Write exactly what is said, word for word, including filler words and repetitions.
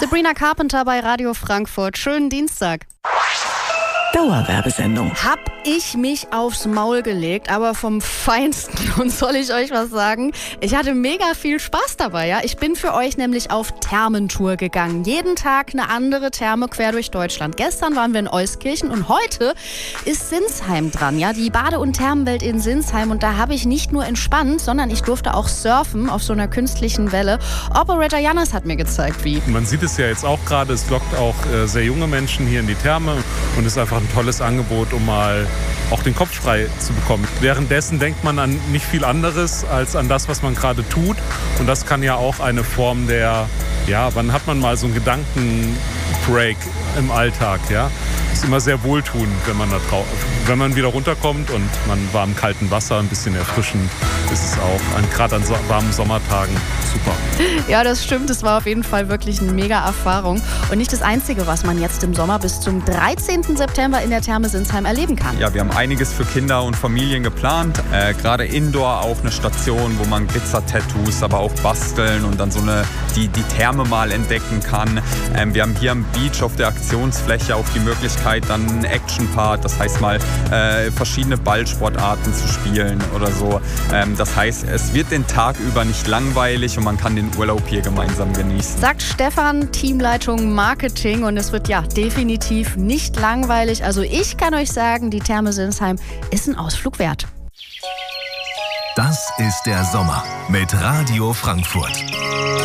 Sabrina Carpenter bei Radio Frankfurt. Schönen Dienstag. Dauerwerbesendung. Hab ich mich aufs Maul gelegt, aber vom Feinsten. Und soll ich euch was sagen? Ich hatte mega viel Spaß dabei, ja. Ich bin für euch nämlich auf Thermentour gegangen. Jeden Tag eine andere Therme quer durch Deutschland. Gestern waren wir in Euskirchen und heute ist Sinsheim dran, ja. Die Bade- und Thermenwelt in Sinsheim. Und da habe ich nicht nur entspannt, sondern ich durfte auch surfen auf so einer künstlichen Welle. Operator Janis hat mir gezeigt, wie. Man sieht es ja jetzt auch gerade, es lockt auch äh, sehr junge Menschen hier in die Therme und ist einfach ein tolles Angebot, um mal auch den Kopf frei zu bekommen. Währenddessen denkt man an nicht viel anderes als an das, was man gerade tut. Und das kann ja auch eine Form der, ja, wann hat man mal so einen Gedankenbreak im Alltag, ja? Ist immer sehr wohltuend, wenn man da drauf, wenn man wieder runterkommt und man war im kalten Wasser, ein bisschen erfrischend, ist es auch, an, gerade an so, warmen Sommertagen, super. Ja, das stimmt. Es war auf jeden Fall wirklich eine mega Erfahrung. Und nicht das Einzige, was man jetzt im Sommer bis zum dreizehnten September in der Therme Sinsheim erleben kann. Ja, wir haben einiges für Kinder und Familien geplant. Äh, gerade Indoor auch eine Station, wo man Glitzer-Tattoos, aber auch basteln und dann so eine, die, die Therme mal entdecken kann. Ähm, wir haben hier am Beach auf der Aktionsfläche auch die Möglichkeit, dann einen Action-Part, das heißt mal äh, verschiedene Ballsportarten zu spielen oder so. Ähm, das heißt, es wird den Tag über nicht langweilig und man kann den Urlaub hier gemeinsam genießen. Sagt Stefan, Teamleitung Marketing, und es wird ja definitiv nicht langweilig. Also ich kann euch sagen, die Therme Sinsheim ist ein Ausflug wert. Das ist der Sommer mit Radio Frankfurt.